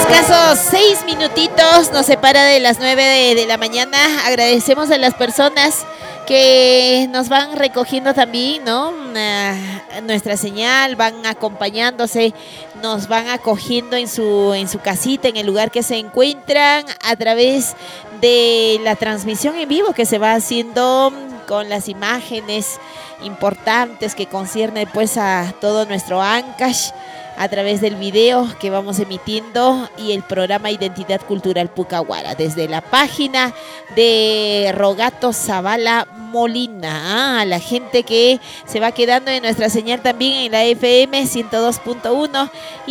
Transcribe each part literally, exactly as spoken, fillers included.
Escasos seis minutitos nos separa de las nueve de, de la mañana. Agradecemos a las personas que nos van recogiendo también, ¿no? Una, nuestra señal, van acompañándose, nos van acogiendo en su, en su casita, en el lugar que se encuentran, a través de la transmisión en vivo que se va haciendo con las imágenes importantes que concierne pues a todo nuestro Ancash, a través del video que vamos emitiendo y el programa Identidad Cultural Pucahuara, desde la página de Rogato Zavala Molina. Ah, la gente que se va quedando en nuestra señal también en la F M ciento dos punto uno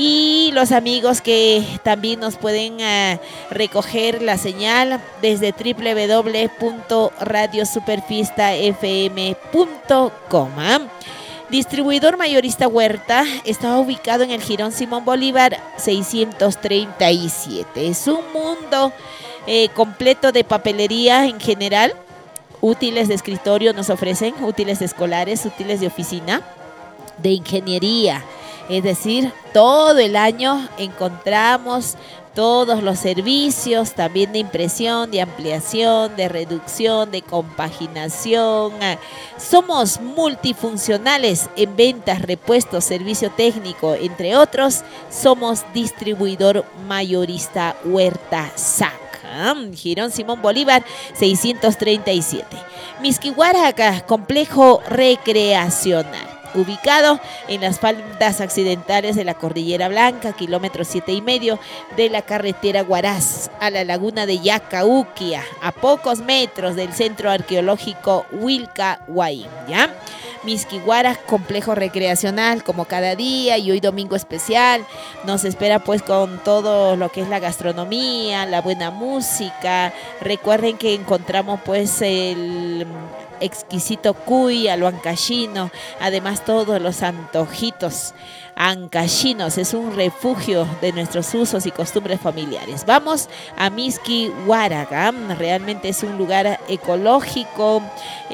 y los amigos que también nos pueden uh, recoger la señal desde doble u doble u doble u punto radio superfiesta f m punto com. ¿Ah? Distribuidor mayorista Huerta está ubicado en el Jirón Simón Bolívar seiscientos treinta y siete. Es un mundo eh, completo de papelería en general. Útiles de escritorio nos ofrecen, útiles escolares, útiles de oficina, de ingeniería. Es decir, todo el año encontramos todos los servicios, también de impresión, de ampliación, de reducción, de compaginación. Somos multifuncionales en ventas, repuestos, servicio técnico, entre otros. Somos distribuidor mayorista Huerta S A C. Jirón Simón Bolívar seiscientos treinta y siete. Misquihuaraca, complejo recreacional, ubicado en las faldas accidentales de la Cordillera Blanca, kilómetro siete y medio de la carretera Huaraz a la laguna de Yacauquia, a pocos metros del centro arqueológico Huilca-Huaín, ¿ya? Misquihuara, complejo recreacional, como cada día, y hoy domingo especial, nos espera pues con todo lo que es la gastronomía, la buena música. Recuerden que encontramos pues el exquisito cuy a lo ancashino, además todos los antojitos ancashinos. Es un refugio de nuestros usos y costumbres familiares. Vamos a Misquihuaraca, realmente es un lugar ecológico,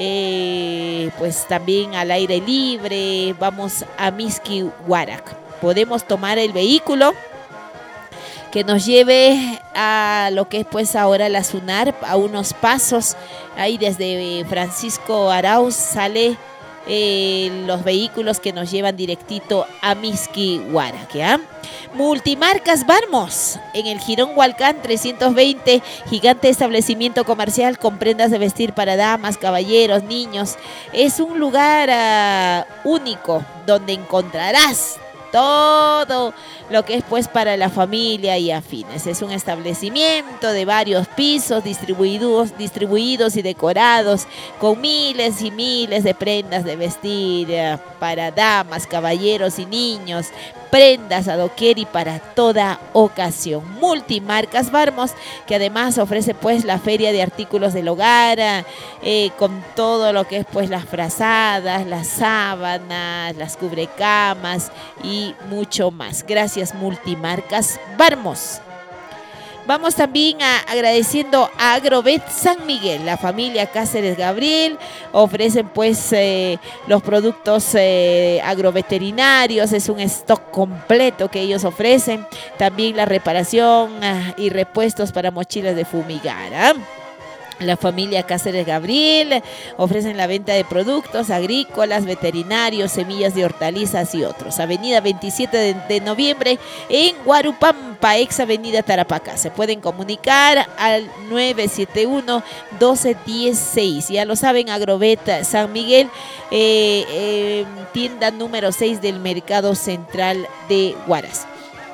eh, pues también al aire libre. Vamos a Misquihuaraca. Podemos tomar el vehículo que nos lleve a lo que es pues ahora la SUNAR, a unos pasos. Ahí desde Francisco Arauz sale eh, los vehículos que nos llevan directito a Misquihuaraca. ¿eh? Multimarcas Barmos, en el Jirón Hualcán trescientos veinte, gigante establecimiento comercial con prendas de vestir para damas, caballeros, niños. Es un lugar uh, único donde encontrarás todo lo que es pues para la familia y afines. Es un establecimiento de varios pisos distribuidos, distribuidos y decorados con miles y miles de prendas de vestir eh, para damas, caballeros y niños, prendas a doquier y para toda ocasión. Multimarcas Barmos, que además ofrece pues la feria de artículos del hogar, eh, con todo lo que es pues las frazadas, las sábanas, las cubrecamas y mucho más. Gracias Multimarcas Barmos. Vamos también a, agradeciendo a Agrovet San Miguel, la familia Cáceres Gabriel. Ofrecen pues eh, los productos eh, agroveterinarios. Es un stock completo que ellos ofrecen. También la reparación ah, y repuestos para mochilas de fumigar. ¿eh? La familia Cáceres Gabriel ofrecen la venta de productos agrícolas, veterinarios, semillas de hortalizas y otros. Avenida veintisiete de, de noviembre en Guarupampa, ex avenida Tarapacá. Se pueden comunicar al nueve siete uno, doce dieciséis. Ya lo saben, Agrovet San Miguel, eh, eh, tienda número seis del Mercado Central de Huaraz.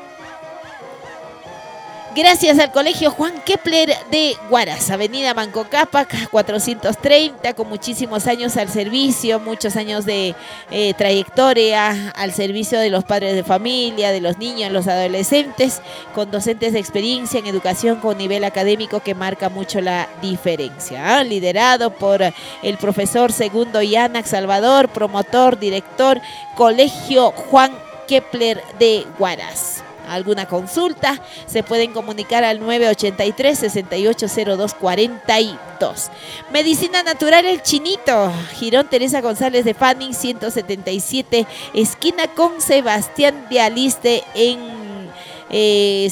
Gracias al Colegio Juan Kepler de Huaraz, avenida Manco Cápac cuatrocientos treinta, con muchísimos años al servicio, muchos años de eh, trayectoria al servicio de los padres de familia, de los niños, los adolescentes, con docentes de experiencia en educación con nivel académico que marca mucho la diferencia. ¿eh? Liderado por el profesor Segundo Yanac Salvador, promotor, director, Colegio Juan Kepler de Huaraz. Alguna consulta, se pueden comunicar al nueve ochenta y tres, sesenta y ocho cero dos cuarenta y dos. Medicina Natural El Chinito, Jirón Teresa González de Fanning, ciento setenta y siete, esquina con Sebastián de Aliste en eh,